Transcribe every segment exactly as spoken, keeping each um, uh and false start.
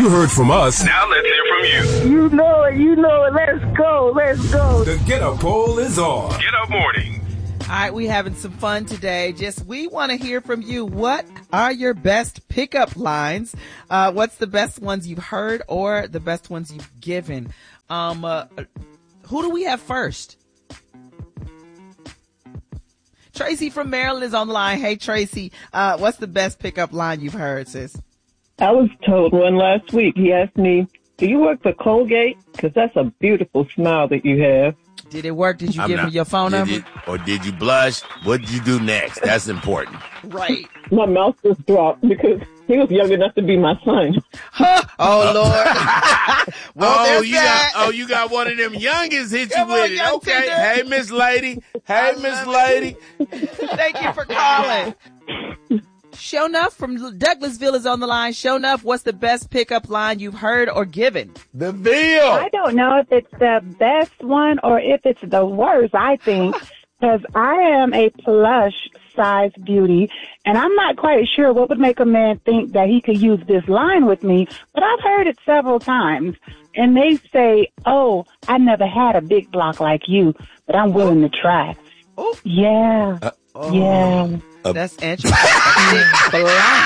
You heard from us. Now let's hear from you. You know it. You know it. Let's go. Let's go. The Get Up Poll is on. Get Up Morning. All right, we having some fun today. Just, we want to hear from you. What are your best pickup lines? Uh, what's the best ones you've heard or the best ones you've given? Um, uh, who do we have first? Tracy from Maryland is on the line. Hey, Tracy, uh, what's the best pickup line you've heard, sis? I was told one last week. He asked me, do you work for Colgate? Because that's a beautiful smile that you have. Did it work? Did you I'm give not, him your phone number? It, or did you blush? What did you do next? That's important. Right. My mouth just dropped because he was young enough to be my son. Huh? Oh, Lord. Well, oh, you that. got, oh, you got one of them youngins hit you Come with on, it. young Okay. Tinder. Hey, Miss Lady. Hey, Miss Lady. Thank you for calling. Show Enough from Douglasville is on the line. Show Enough, what's the best pickup line you've heard or given? The Ville. I don't know if it's the best one or if it's the worst, I think, because I am a plush size beauty, and I'm not quite sure what would make a man think that he could use this line with me, but I've heard it several times, and they say, oh, I never had a big block like you, but I'm willing to try. Oh. Yeah, Uh, oh. yeah. That's interesting. A big block.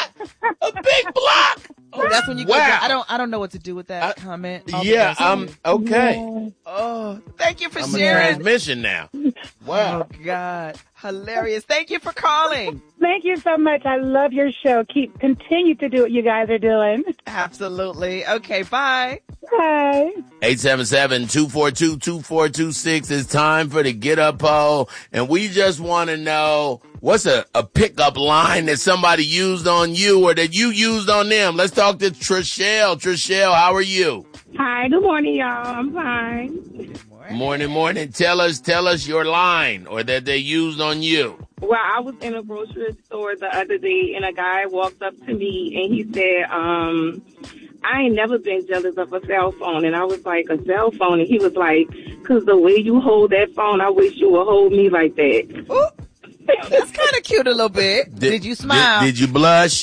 A big block. Oh, that's when you go. Wow. I don't. I don't know what to do with that I- comment. All Yeah, because- um, okay. Oh, thank you for I'm a sharing. transmission now. Wow. Oh God, hilarious! Thank you for calling. Thank you so much. I love your show. Keep continue to do what you guys are doing. Absolutely. Okay. Bye. Bye. eight seven seven, two four two, two four two six. It's time for the Get Up Poll. And we just want to know, what's a, a pickup line that somebody used on you or that you used on them? Let's talk to Trishelle. Trishelle, how are you? Hi, good morning, y'all. I'm fine. Morning, morning. Tell us, tell us your line or that they used on you. Well, I was in a grocery store the other day, and a guy walked up to me, and he said, um, I ain't never been jealous of a cell phone. And I was like, a cell phone? And he was like, because the way you hold that phone, I wish you would hold me like that. Ooh, that's kind of cute a little bit. Did, did you smile? Did, did you blush?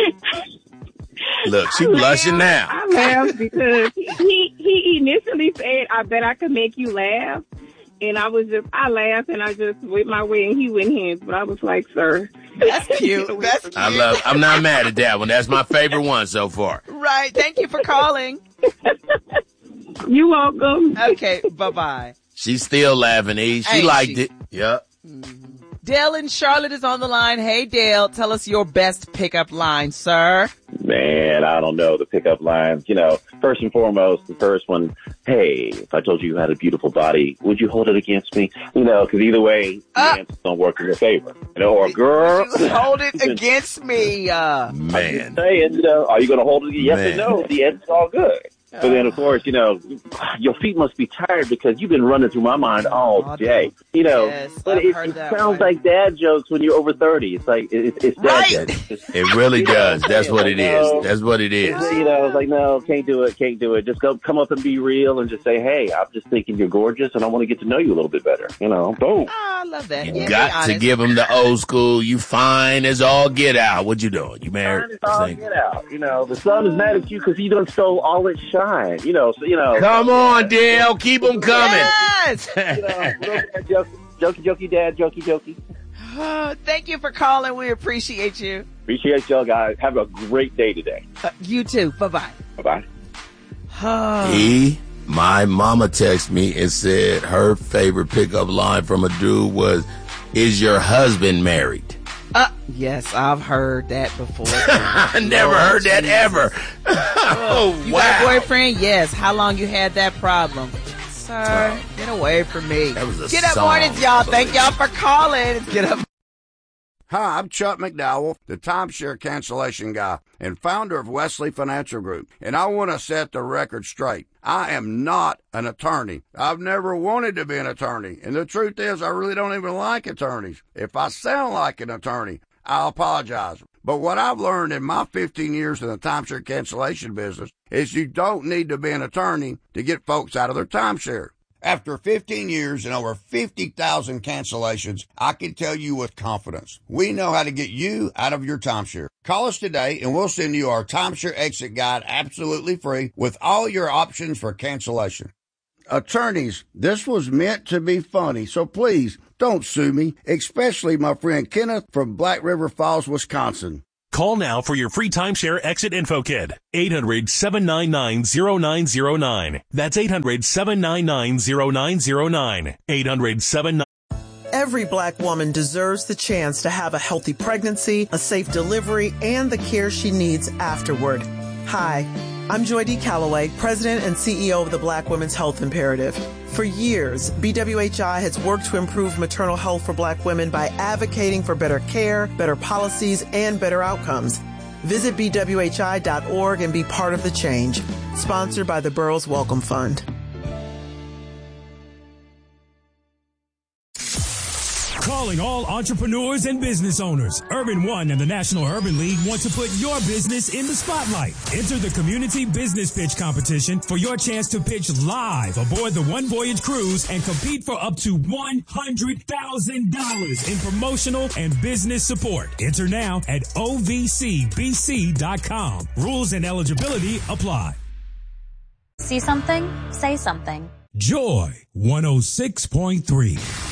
Look, she I blushing laughed, now. I laughed because he, he initially said, I bet I could make you laugh. And I was just, I laughed and I just went my way and he went his. But I was like, sir. That's cute. That's cute. I love, I'm not mad at that one. That's my favorite one so far. Right. Thank you for calling. You're welcome. Okay. Bye-bye. She's still laughing, E. She Ain't liked she? it. Yep. Dale in Charlotte is on the line. Hey, Dale, tell us your best pickup line, sir. Man, I don't know the pickup lines. You know, first and foremost, the first one, hey, if I told you you had a beautiful body, would you hold it against me? You know, because either way, the Uh, answers don't work in your favor. You know, or girl. You hold it against me. Uh, Man. Saying, you know, are you going to hold it? Yes Man. or no? The answer's all good. But then, of course, you know, your feet must be tired because you've been running through my mind all All day. day. You know, Yes, but I've it, heard it that sounds one. like dad jokes when you're over thirty. It's like, it, it's dad Right. jokes. It's- It really does. That's what it is. That's what it is. You know, it's like, no, can't do it, can't do it. Just go, come up and be real and just say, hey, I'm just thinking you're gorgeous and I want to get to know you a little bit better. You know, boom. oh, I love that. You Yeah, be got to honest. give them the old school. You fine as all get out. What you doing? You married? It's all Single? get out. You know, the sun is mad at you because he done stole all its shine. You know, so, you know. Come on, Dale. Keep them coming. Yes. You know, jokey, jokey, jokey, dad, jokey, jokey. Oh, thank you for calling. We appreciate you. Appreciate y'all guys. Have a great day today. Uh, you too. Bye-bye. Bye-bye. Oh. E, my mama texted me and said her favorite pickup line from a dude was, is your husband married? Uh, yes, I've heard that before. I never heard that ever. Oh, You wow. got a boyfriend? Yes. How long you had that problem? Sir, get away from me. That was a Get up song, mornings, I y'all. believe. Thank y'all for calling. It's Get up. Hi, I'm Chuck McDowell, the timeshare cancellation guy and founder of Wesley Financial Group, and I want to set the record straight. I am not an attorney. I've never wanted to be an attorney, and the truth is I really don't even like attorneys. If I sound like an attorney, I'll apologize. But what I've learned in my fifteen years in the timeshare cancellation business is you don't need to be an attorney to get folks out of their timeshare. After fifteen years and over fifty thousand cancellations, I can tell you with confidence, we know how to get you out of your timeshare. Call us today and we'll send you our timeshare exit guide absolutely free with all your options for cancellation. Attorneys, this was meant to be funny, so please don't sue me, especially my friend Kenneth from Black River Falls, Wisconsin. Call now for your free timeshare exit info kit. eight hundred, seven nine nine, zero nine zero nine. That's eight hundred, seven nine nine, zero nine zero nine. eight hundred, seven nine nine. Every Black woman deserves the chance to have a healthy pregnancy, a safe delivery, and the care she needs afterward. Hi, I'm Joy D. Calloway, President and C E O of the Black Women's Health Imperative. For years, B W H I has worked to improve maternal health for Black women by advocating for better care, better policies, and better outcomes. Visit B W H I dot org and be part of the change. Sponsored by the Burroughs Welcome Fund. Calling all entrepreneurs and business owners. Urban One and the National Urban League want to put your business in the spotlight. Enter the Community Business Pitch Competition for your chance to pitch live aboard the One Voyage Cruise and compete for up to one hundred thousand dollars in promotional and business support. Enter now at O V C B C dot com. Rules and eligibility apply. See something? Say something. Joy one oh six point three.